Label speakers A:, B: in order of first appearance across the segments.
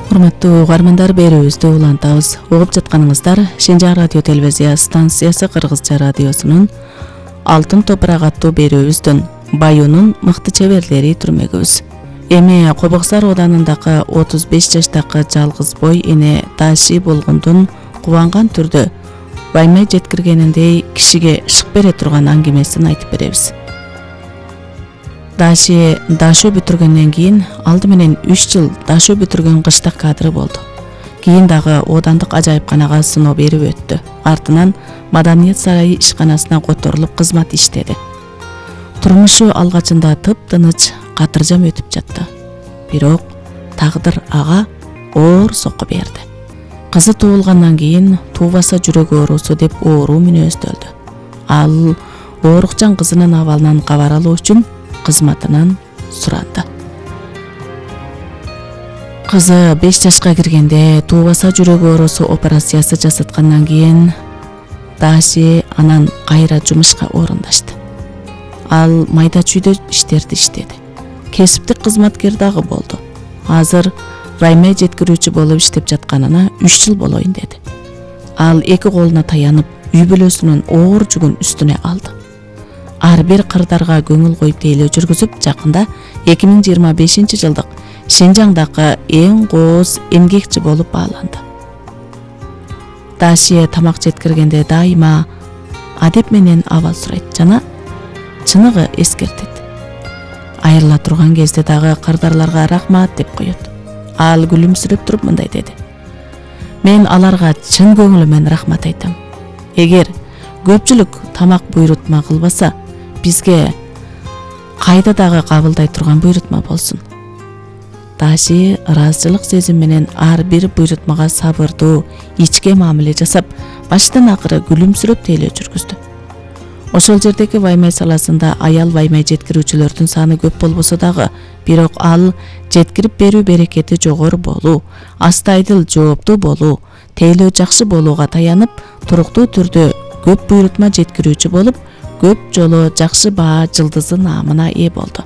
A: Урматтуу угармандар, берүүбүздү улантабыз. Угуп жатканыңыздар Шинжаң радио телевизия станциясы Кыргызча радиосунун Алтын топурак аттуу берүүбүздүн Баюнун мыкты чеберлери түрмөгүбүз. Эми Кобоксар оданындагы 35 жаштагы жалгыз бой эне Даши болгондун кубанган түрдө баймай жеткиргениндей кишиге шык бере турган аңгемесин айтып беребиз. Даши Дашо бүтүргөндөн кийин алды менен 3 жыл Дашо бүтүргөн кыштак кадры болду. Кийин дагы оодандык ажайыпканага сыноо берип өттү. Артынан Маданият сарайы ишканасына которулуп кызмат иштеди. Турмушу алгачында тып-тыныч, катыржам өтүп жатты. Бирок тагдыр ага оор сокко берди. Кызы туулгандан кийин туубаса жүрөк оорусу деп оору мүнөздөлдү. Ал оорукчан кызынын абалынан кабар алуу үчүн кызматынан суранды. Кызы 5 жашка киргенде туубаса жүрөк оорусу операциясы жасаткандан кийин Даши анан кайра жумушка орундашты. Ал майда чүйдө иштерди иштеди. Кесиптик кызматкер дагы болду. Азыр баймай жеткирүүчү болуп иштеп жатканына 3 жыл болоюн деди. Ал эки колуна таянып, үй бүлөсүнүн оор жүгүн үстүнө алды. Ар бир кырдарга көңүл коюп тейлөө жүргүзүп, жакында 2025 жылдык Шинжаңдагы эң кооз эмгекчи болуп бааланды. Даши тамак жеткиргенде дайыма адеп менен абал сурайт жана чыныгы эскертет. Айрыла турган кезде дагы кырдарларга рахмат деп коет. Ал күлүмсүрөп туруп мындай деди: "Мен аларга чын көңүлүмөн рахмат айтам. Эгер көпчүлүк тамак буйрутма кылбаса, бизге кайда дагы кабылдай турган буйрутма болсун." Даши ыраазычылык сезим менен ар бир буйрутмага сабырдуу, ичке мамиле жасап, баштан акыры күлүмсүрөп тейлөө жүргүздү. Ошол жердеги баймай саласында аял баймай жеткирүүчүлөрдүн саны көп болбосо дагы, бирок ал жеткирип берүү берекети жогору болуу, астайдыл жооптуу болуу, тейлөө жакшы болууга таянып, туруктуу түрдө көп буйрутма жеткирүүчү болуп, көп жолу жакшы баа жылдызы наамына ээ болду.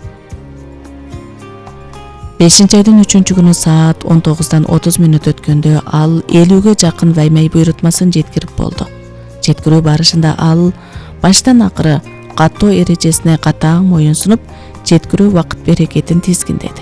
A: 5-айдын 3-күнү саат 19:30 өткөндө ал 50ге жакын баймай буйрутмасын жеткирип болду. Жеткирүү барышында ал баштан акыры каттоо эрежесине катаң моюн сунуп, жеткирүү убакыт берекетин тизгиндеди.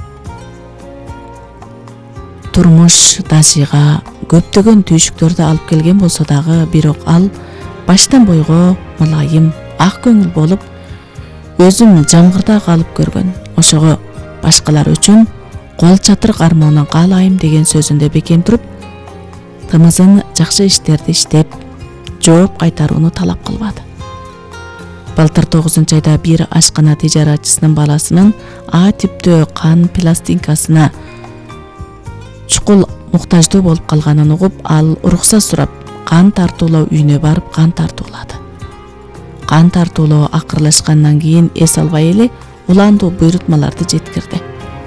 A: Турмуш Дашига көптөгөн түйшүктөрдү алып келген болсо дагы, бирок ал баштан бойго мылайым, ак көңүл болуп, өзүн жамгырда калып көргөн. Ошого башкалар үчүн кол чатыр кармоонун каалайм деген сөзүндө бекем туруп, тымызын жакшы иштерди иштеп, жооп кайтарууну талап кылбады. Былтыр 9-айда бир ашкана тижаратчысынын баласынын А типтөө кан пластинкасына чукул муктаждуу болуп калганын угуп, ал уруксат сурап, кан тартуулоо үйүнө барып кан тартуулады. Кан тартуулоо акырлашкандан кийин эс албай эле уландуу буйрутмаларды жеткирди.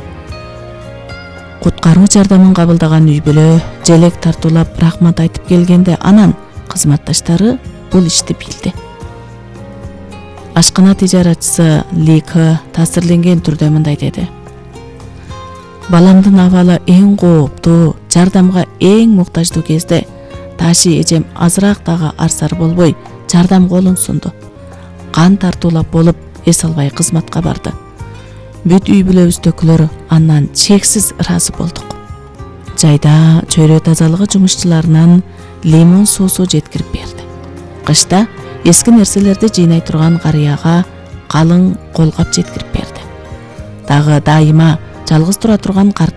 A: Куткаруу жардамын кабылдаган үй бүлө желек тартуулап рахмат айтып келгенде, анан кызматташтары бул ишти билди. Ашкана тижаратчысы Лика таасирленген түрдө мындай деди: "Баламдын абалы эң кооптуу, жардамга эң муктаждуу кезде Даши эжем азыраак дагы арсар болбой жардам колун сунду. Кан тартуулап болуп, эс албай кызматка барды. Бүт үй бүлөбүздөгүлөр андан чексиз ыраазы болдук. Жайда чөйрө тазалыгы жумушчуларынан лимон суусу жеткирип берди. Кышта эски нерселерди жыйнай турган карыяга калың колгап жеткирип берди. Дагы дайыма жалгыз тура турган